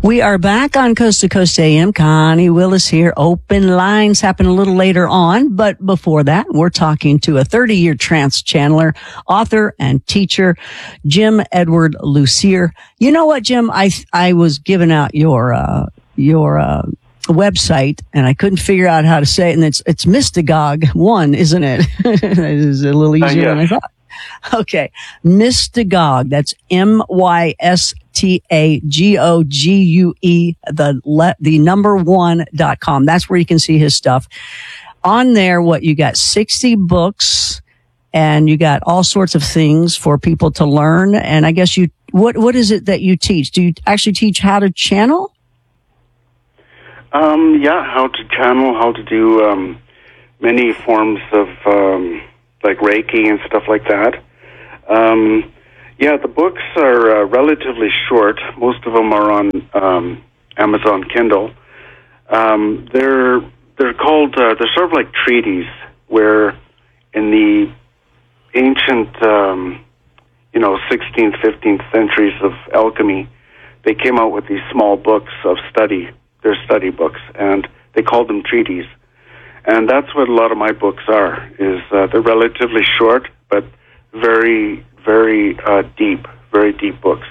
We are back on Coast to Coast AM. Connie Willis here. Open lines happen a little later on, but before that, we're talking to a 30-year trance channeler, author, and teacher, Jim Edward Lucier. You know what, Jim? I was giving out your website, and I couldn't figure out how to say it, and it's Mystagogue 1, isn't it? It is a little easier than I thought. Okay. Mystagogue. That's MYSTAGOGUE, the number 1.com. That's where you can see his stuff. On there, you got 60 books, and you got all sorts of things for people to learn. And I guess what is it that you teach? Do you actually teach how to channel? How to channel, how to do, many forms of, like Reiki and stuff like that. The books are relatively short. Most of them are on Amazon Kindle. They're called they're sort of like treatises, where in the ancient 16th, 15th centuries of alchemy, they came out with these small books of study. They're study books, and they called them treatises. And that's what a lot of my books are, is they're relatively short, but very, very deep books.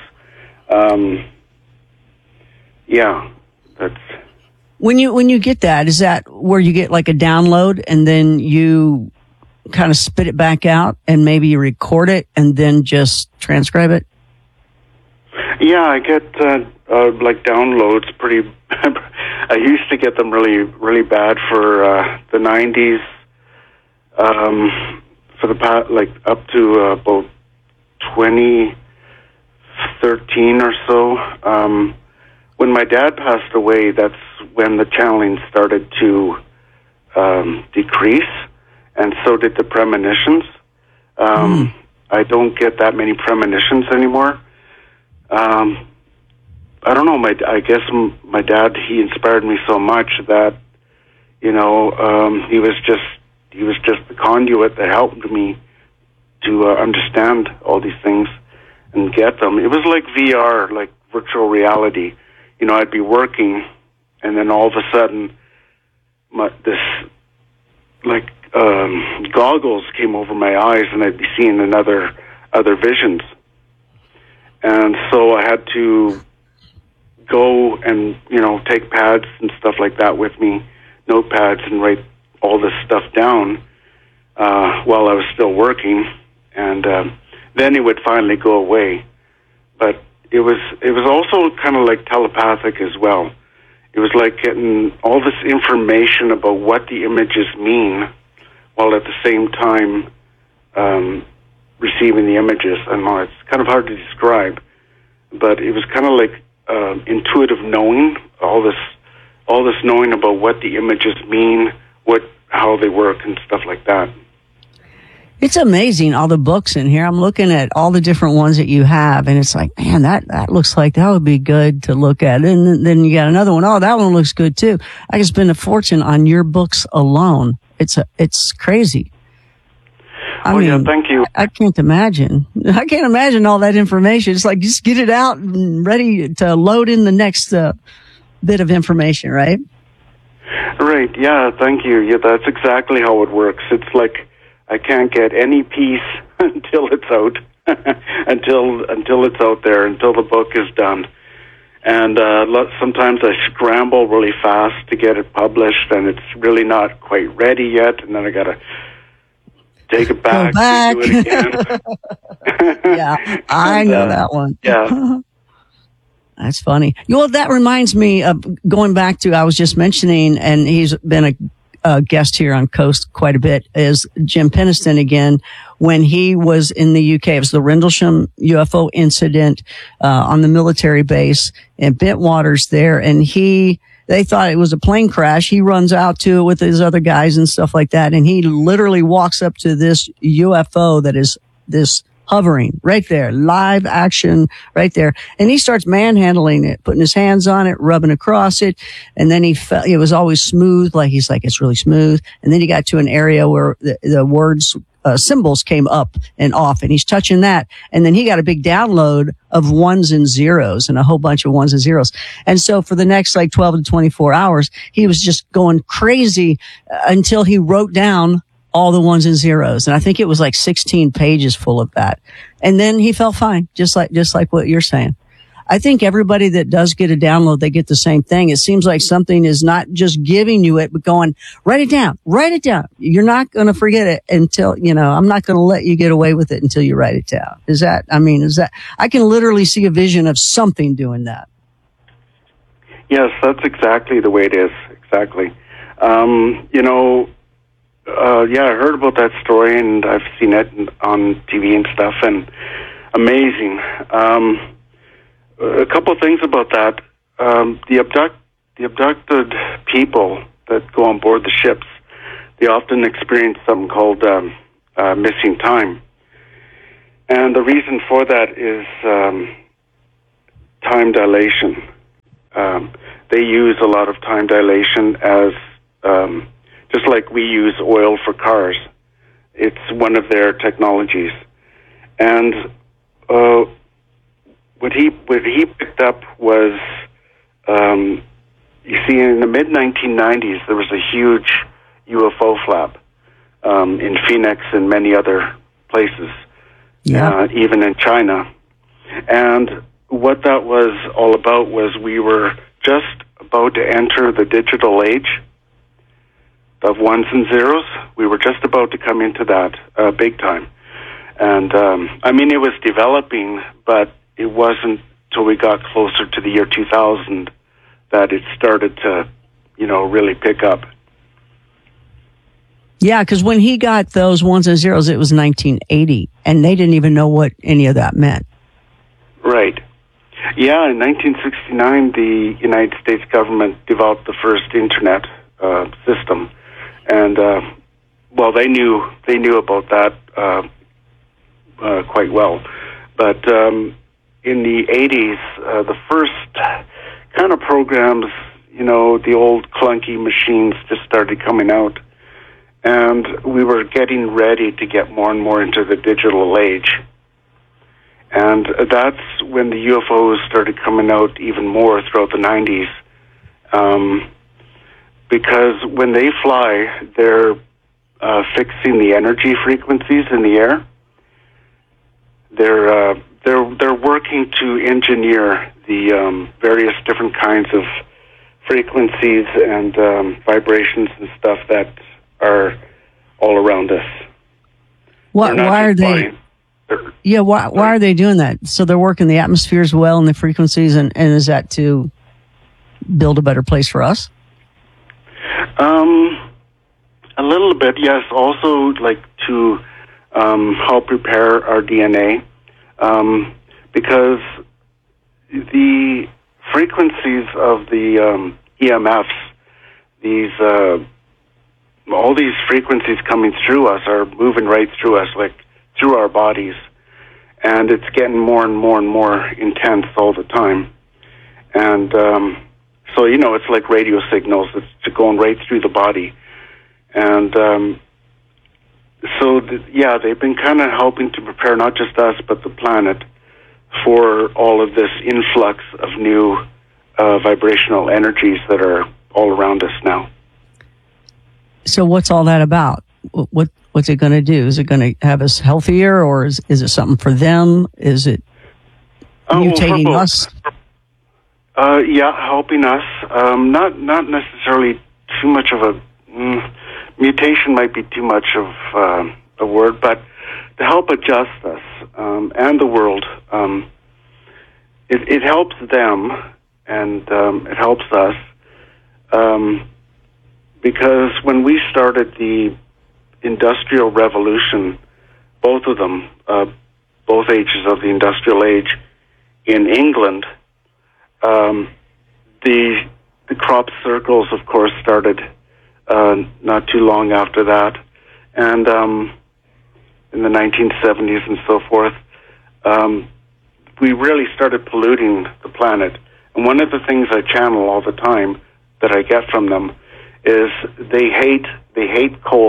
That's... When you get that, is that where you get like a download and then you kind of spit it back out and maybe you record it and then just transcribe it? Yeah, I get like downloads pretty... I used to get them really, really bad for the 90s, for the past, like up to about 2013 or so. When my dad passed away, that's when the channeling started to decrease, and so did the premonitions. I don't get that many premonitions anymore. I don't know. I guess my dad, he inspired me so much that, he was just the conduit that helped me to understand all these things and get them. It was like VR, like virtual reality. I'd be working, and then all of a sudden, goggles came over my eyes, and I'd be seeing other visions. And so I had to go and, take pads and stuff like that with me, notepads, and write all this stuff down while I was still working. And then it would finally go away. But it was also kind of like telepathic as well. It was like getting all this information about what the images mean while at the same time receiving the images. I don't know, it's kind of hard to describe, but it was kind of like intuitive knowing, all this knowing about what the images mean, how they work and stuff like that. It's amazing, all the books in here. I'm looking at all the different ones that you have, and it's like, man, that looks like that would be good to look at. And then you got another one. Oh, that one looks good too. I can spend a fortune on your books alone. It's crazy. I mean, thank you. I can't imagine. I can't imagine all that information. It's like, just get it out and ready to load in the next bit of information, right? Right. Yeah. Thank you. Yeah, that's exactly how it works. It's like I can't get any peace until it's out, until it's out there, until the book is done. And sometimes I scramble really fast to get it published, and it's really not quite ready yet, and then I got to take it back. Do it again. Yeah, I know that one. Yeah. That's funny. Well, that reminds me of going back to, I was just mentioning, and he's been a guest here on Coast quite a bit, is Jim Penniston again. When he was in the UK, it was the Rendlesham UFO incident on the military base in Bentwaters there, and they thought it was a plane crash. He runs out to it with his other guys and stuff like that, and he literally walks up to this UFO that is this hovering right there, live action right there. And he starts manhandling it, putting his hands on it, rubbing across it. And then it was always smooth. He's like, it's really smooth. And then he got to an area where the words symbols came up and off, and he's touching that. And then he got a big download of ones and zeros and a whole bunch of ones and zeros. And so for the next like 12 to 24 hours, he was just going crazy until he wrote down all the ones and zeros. And I think it was like 16 pages full of that. And then he felt fine, just like what you're saying. I think everybody that does get a download, they get the same thing. It seems like something is not just giving you it, but going, write it down. You're not going to forget it until, I'm not going to let you get away with it until you write it down. I can literally see a vision of something doing that. Yes, that's exactly the way it is. Exactly. I heard about that story, and I've seen it on TV and stuff, and amazing. A couple of things about that. The abducted people that go on board the ships, they often experience something called missing time. And the reason for that is time dilation. They use a lot of time dilation as just like we use oil for cars. It's one of their technologies. And what he picked up was, you see, in the mid-1990s, there was a huge UFO flap in Phoenix and many other places, even in China. And what that was all about was we were just about to enter the digital age of ones and zeros. We were just about to come into that big time. And, it was developing, but it wasn't till we got closer to the year 2000 that it started to, really pick up. Yeah, because when he got those ones and zeros, it was 1980, and they didn't even know what any of that meant. Right. Yeah, in 1969, the United States government developed the first Internet system. And, they knew about that quite well. But in the 80s, the first kind of programs, the old clunky machines just started coming out. And we were getting ready to get more and more into the digital age. And that's when the UFOs started coming out even more throughout the 90s. Because when they fly, they're fixing the energy frequencies in the air. They're working to engineer the various different kinds of frequencies and vibrations and stuff that are all around us. Why are they? Why are they doing that? So they're working the atmosphere as well and the frequencies, and is that to build a better place for us? A little bit, yes. Also, like to help repair our DNA, because the frequencies of the EMFs, all these frequencies coming through us are moving right through us, like through our bodies, and it's getting more and more and more intense all the time. And so, it's like radio signals. It's going right through the body. And they've been kind of helping to prepare not just us, but the planet for all of this influx of new vibrational energies that are all around us now. So what's all that about? What's it going to do? Is it going to have us healthier, or is it something for them? Is it mutating us? Helping us. Not necessarily too much of a mutation might be too much of a word, but to help adjust us and the world. It helps them, and it helps us, because when we started the Industrial Revolution, both of them, both ages of the Industrial Age in England, the crop circles, of course, started not too long after that, and in the 1970s and so forth, we really started polluting the planet. And one of the things I channel all the time that I get from them is they hate coal.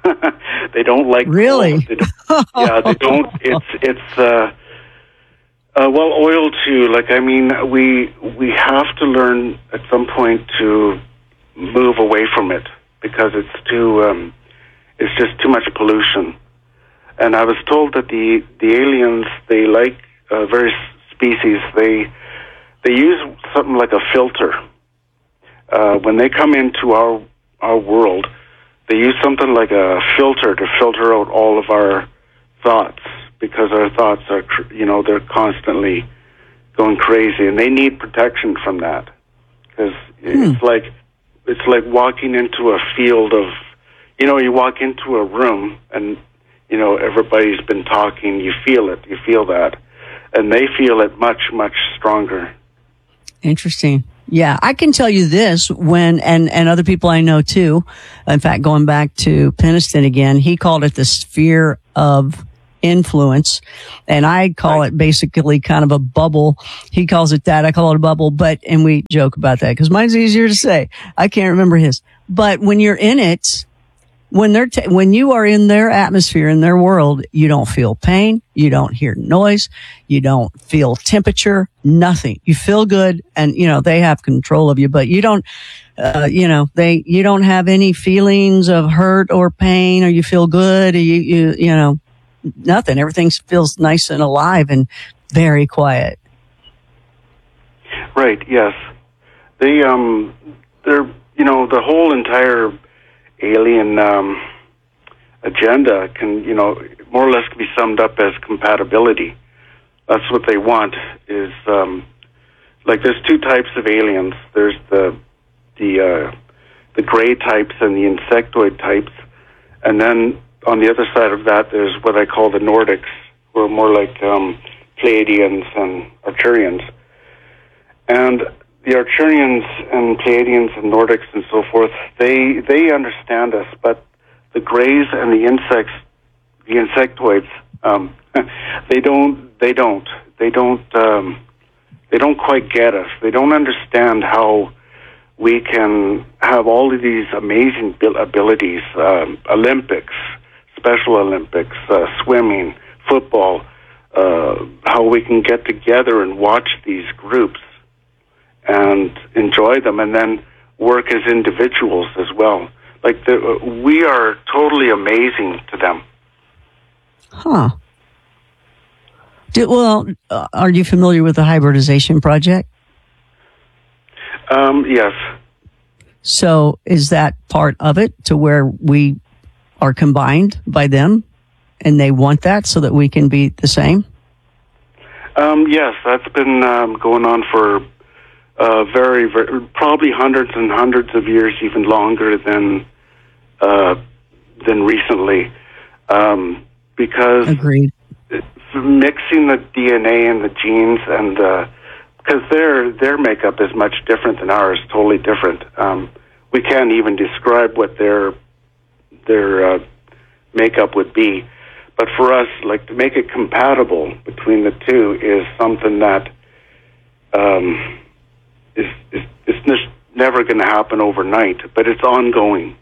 They don't like really. They don't, yeah, they don't. It's well, oil too. Like, I mean, we have to learn at some point to move away from it because it's just too much pollution. And I was told that the aliens, they like various species. They use something like a filter when they come into our world. They use something like a filter to filter out all of our thoughts, because our thoughts are, they're constantly going crazy, and they need protection from that. Because it's like walking into a field of, you walk into a room and, everybody's been talking. You feel it. You feel that. And they feel it much, much stronger. Interesting. Yeah, I can tell you this and other people I know too. In fact, going back to Peniston again, he called it the sphere of influence, and I call it basically kind of a bubble. He calls it that. I call it a bubble, and we joke about that because mine's easier to say. I can't remember his. But when you're in it, when you are in their atmosphere, in their world, you don't feel pain, you don't hear noise, you don't feel temperature, nothing. You feel good, and they have control of you, but you don't. You don't have any feelings of hurt or pain, or you feel good, or you nothing. Everything feels nice and alive and very quiet. Right. Yes. They're the whole entire alien agenda can more or less be summed up as compatibility. That's what they want. Is like there's two types of aliens. There's the gray types and the insectoid types, and then on the other side of that, there's what I call the Nordics, who are more like Pleiadians and Arcturians. And the Arcturians and Pleiadians and Nordics and so forth, they understand us, but the grays and the insectoids, they don't quite get us. They don't understand how we can have all of these amazing abilities, Olympics, Special Olympics, swimming, football, how we can get together and watch these groups and enjoy them, and then work as individuals as well. Like we are totally amazing to them. Huh. Are you familiar with the hybridization project? Yes. So is that part of it, to where we are combined by them and they want that so that we can be the same? Yes, that's been going on for very, very, probably hundreds and hundreds of years, even longer than recently. Because agreed. Mixing the DNA and the genes, and because their makeup is much different than ours, totally different. We can't even describe what their makeup would be. But for us, like, to make it compatible between the two is something that is just never going to happen overnight, but it's ongoing.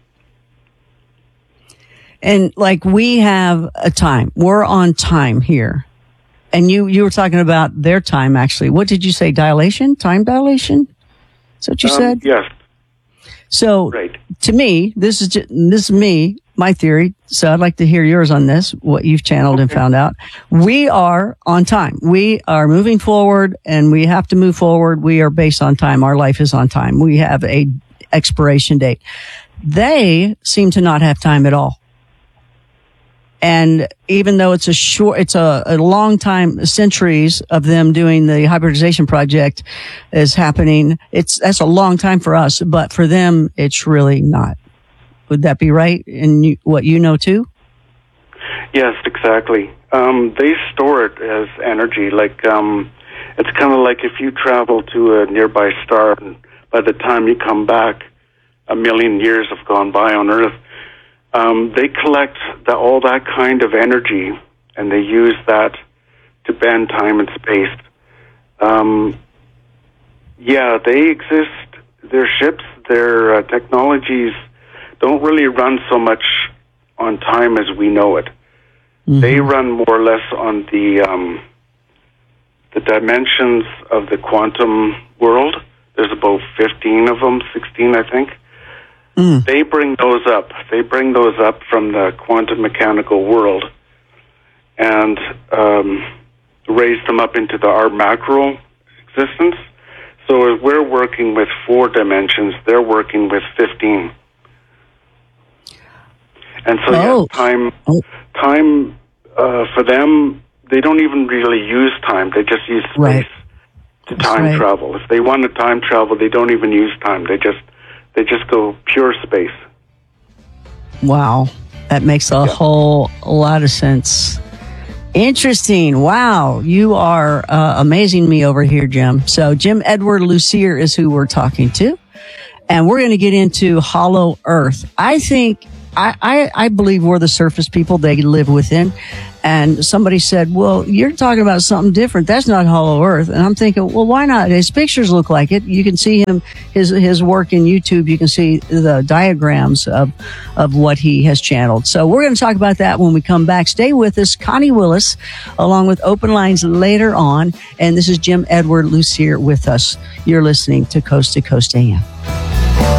And like, we have a time. We're on time here. And you were talking about their time, actually. What did you say? Dilation? Time dilation? Is that what you said? Yes. So, right. To me, this is me, my theory. So I'd like to hear yours on this, what you've channeled and found out. We are on time. We are moving forward, and we have to move forward. We are based on time. Our life is on time. We have a expiration date. They seem to not have time at all. And even though it's a long time, centuries of them doing the hybridization project is happening. That's a long time for us, but for them, it's really not. Would that be right? And what you know too? Yes, exactly. They store it as energy. Like, it's kind of like if you travel to a nearby star, and by the time you come back, 1 million years have gone by on Earth. They collect all that kind of energy, and they use that to bend time and space. They exist. Their ships, their technologies don't really run so much on time as we know it. Mm-hmm. They run more or less on the dimensions of the quantum world. There's about 15 of them, 16, I think. Mm. They bring those up. They bring those up from the quantum mechanical world and raise them up into our macro existence. So if we're working with 4 dimensions, they're working with 15. And so time for them, they don't even really use time. They just use space to time travel. If they want to time travel, they don't even use time. They just go pure space. Wow. That makes a whole lot of sense. Interesting. Wow. You are amazing me over here, Jim. So Jim Edward Lucier is who we're talking to. And we're going to get into Hollow Earth. I think, I believe we're the surface people they live within. And somebody said, well, you're talking about something different. That's not Hollow Earth. And I'm thinking, well, why not? His pictures look like it. You can see his work in YouTube. You can see the diagrams of what he has channeled. So we're going to talk about that when we come back. Stay with us. Connie Willis, along with Open Lines later on. And this is Jim Edward Lucier with us. You're listening to Coast AM.